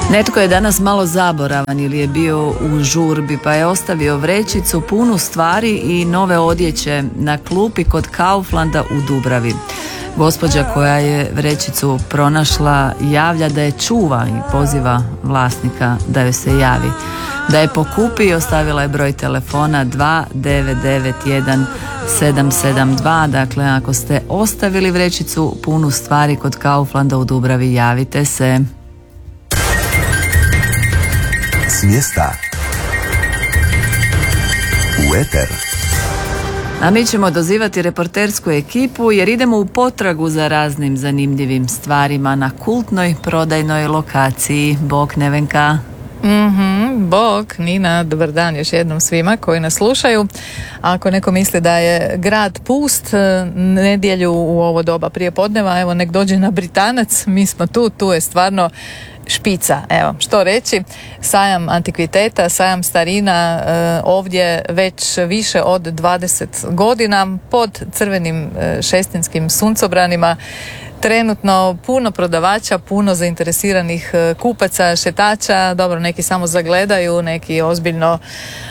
Netko je danas malo zaboravan ili je bio u žurbi pa je ostavio vrećicu punu stvari i nove odjeće na klupi kod Kauflanda u Dubravi. Gospođa koja je vrećicu pronašla javlja da je čuva i poziva vlasnika da joj se javi. Da je pokupi i ostavila je broj telefona 2991 772. Dakle, ako ste ostavili vrećicu punu stvari kod Kauflanda u Dubravi, javite se. S mjesta u eter. A mi ćemo dozivati reportersku ekipu jer idemo u potragu za raznim zanimljivim stvarima na kultnoj prodajnoj lokaciji. Bog Nevenka. Bog, Nina, dobar dan još jednom svima koji nas slušaju. Ako neko misli da je grad pust nedjelju u ovo doba prije podneva, evo nek dođe na Britanac, mi smo tu je stvarno špica. Evo, što reći, sajam antikviteta, sajam starina, ovdje već više od 20 godina pod crvenim šestinskim suncobranima. Trenutno puno prodavača, puno zainteresiranih kupaca, šetača, dobro, neki samo zagledaju, neki ozbiljno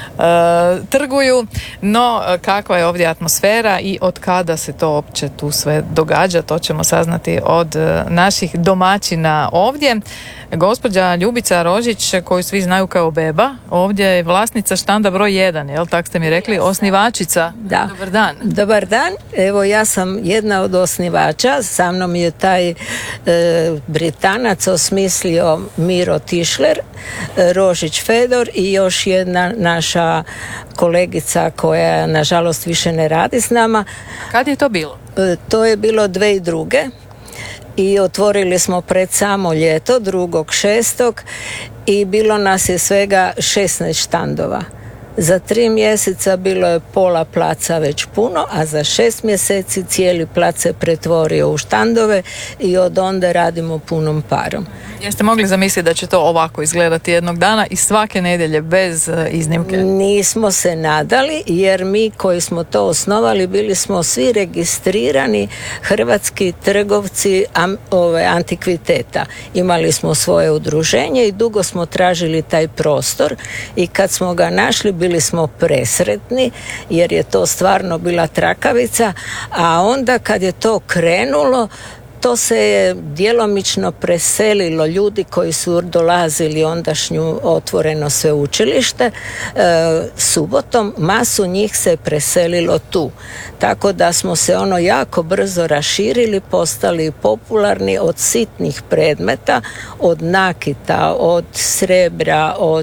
trguju, no kakva je ovdje atmosfera i od kada se to uopće tu sve događa, to ćemo saznati od naših domaćina ovdje. Gospođa Ljubica Rožić, koju svi znaju kao Beba, ovdje je vlasnica štanda broj 1, jel, tak ste mi rekli, osnivačica. Da. Dobar dan. Dobar dan, evo ja sam jedna od osnivača, sa mnom je taj Britanac osmislio Miro Tišler, Rožić Fedor i još jedna naša kolegica koja nažalost više ne radi s nama. Kad je to bilo? To je bilo 2002. I otvorili smo pred samo ljeto 2.6. i bilo nas je svega 16 štandova. Za 3 mjeseca bilo je pola placa već puno, a za 6 mjeseci cijeli plac se pretvorio u štandove i od onda radimo punom parom. Jeste mogli zamisliti da će to ovako izgledati jednog dana i svake nedjelje bez iznimke? Nismo se nadali, jer mi koji smo to osnovali bili smo svi registrirani hrvatski trgovci antikviteta. Imali smo svoje udruženje i dugo smo tražili taj prostor i kad smo ga našli bili smo presretni jer je to stvarno bila trakavica, a onda kad je to krenulo to se je djelomično preselilo, ljudi koji su dolazili ondašnju otvoreno sveučilište, subotom masu njih se preselilo tu. Tako da smo se jako brzo raširili, postali popularni od sitnih predmeta, od nakita, od srebra, od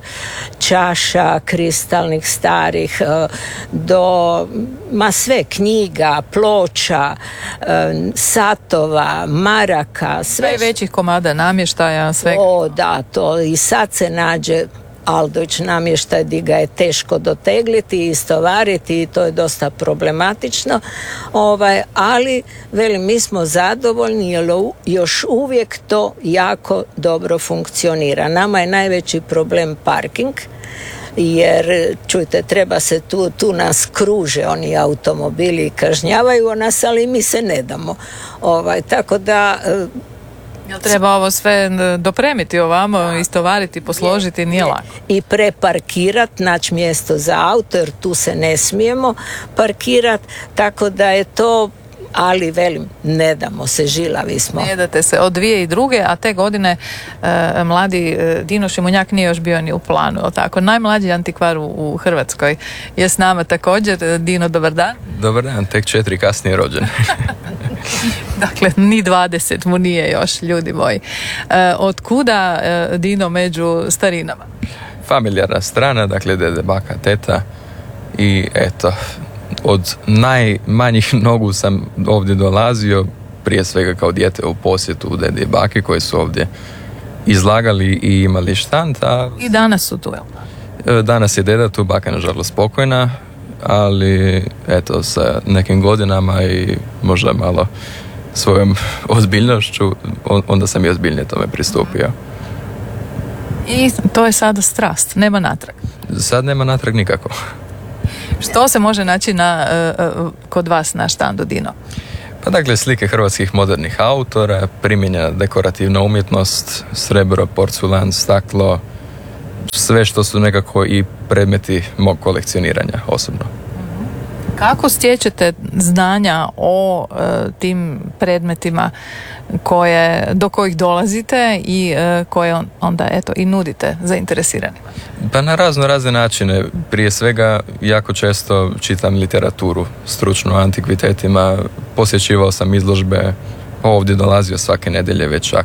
čaša kristalnih starih, do sve knjiga, ploča, satova, maraka, sve većih komada namještaja, svega. Da, to i sad se nađe Aldović namještaj di ga je teško dotegliti i istovariti i to je dosta problematično, ali velim, mi smo zadovoljni jer još uvijek to jako dobro funkcionira. Nama je najveći problem parking, jer čujte, treba se tu nas kruže oni automobili i kažnjavaju nas, ali mi se ne damo. Tako da jel treba ovo sve dopremiti ovamo, istovariti, posložiti, nije lako. I preparkirat, naći mjesto za auto, jer tu se ne smijemo parkirat, tako da je to, ali velim, ne damo se, žilavi smo. Ne date se od 2002. a te godine mladi Dino Šimunjak nije još bio ni u planu, tako? Najmlađi antikvar u Hrvatskoj je s nama također. Dino, dobar dan. Dobar dan, tek 4 kasnije rođen. Dakle, ni 20 mu nije još, ljudi moji. Od kuda Dino među starinama? Familijarna strana, dakle dede, baka, teta i eto, od najmanjih nogu sam ovdje dolazio, prije svega kao dijete u posjetu dede i baki koji su ovdje izlagali i imali štand. I danas su tu, jel? Danas je deda tu, baka je nažalost spokojna, ali eto, sa nekim godinama i možda malo svojom ozbiljnošću, onda sam i ozbiljnije tome pristupio. I to je sada strast, nema natrag. Sad nema natrag nikako. Što se može naći kod vas na štandu, Dino? Pa dakle, slike hrvatskih modernih autora, primijenjena dekorativna umjetnost, srebro, porculan, staklo, sve što su nekako i predmeti mog kolekcioniranja osobno. Kako stječete znanja o tim predmetima do kojih dolazite i koje onda i nudite zainteresiranima? Pa na razne načine. Prije svega jako često čitam literaturu stručnu o antikvitetima, posjećivao sam izložbe, ovdje dolazio svake nedjelje već